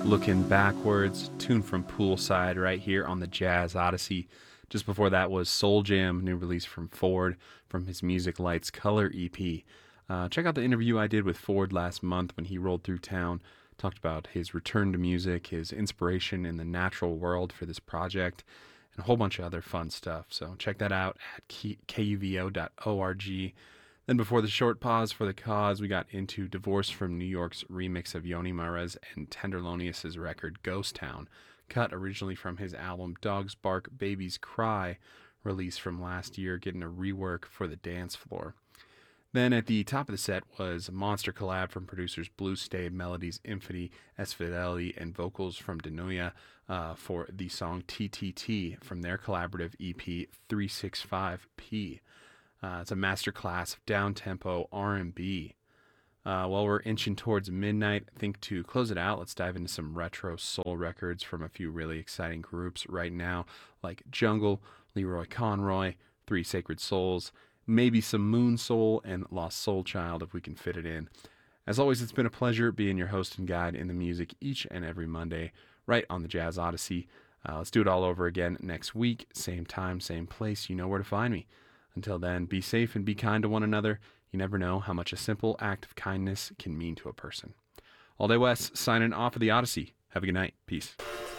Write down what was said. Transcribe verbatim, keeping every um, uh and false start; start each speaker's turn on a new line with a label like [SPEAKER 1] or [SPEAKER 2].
[SPEAKER 1] Looking Backwards, tune from Poolside right here on the Jazz Odyssey. Just before that was Soul Jam, new release from Ford from his Music Lights Color E P. Uh, check out the interview I did with Ford last month when he rolled through town. Talked about his return to music, his inspiration in the natural world for this project, and a whole bunch of other fun stuff. So check that out at K U V O dot org. Then before the short pause for the cause, we got into Divorce from New York's remix of Yoni Mares and Tenderlonious' record Ghost Town, cut originally from his album Dogs Bark, Babies Cry, released from last year, getting a rework for the dance floor. Then at the top of the set was a monster collab from producers Blue Stave Melodies, Infini, S. Fidelity, and vocals from Denoya uh, for the song T T T from their collaborative E P three sixty-five P. Uh, it's a masterclass of down-tempo R and B. Uh, while we're inching towards midnight, I think to close it out, let's dive into some retro soul records from a few really exciting groups right now, like Jungle, Leroy Conroy, Three Sacred Souls, maybe some Moon Soul, and Lost Soul Child if we can fit it in. As always, it's been a pleasure being your host and guide in the music each and every Monday, right on the Jazz Odyssey. Uh, let's do it all over again next week, same time, same place. You know where to find me. Until then, be safe and be kind to one another. You never know how much a simple act of kindness can mean to a person. All Day West, signing off of the Odyssey. Have a good night. Peace.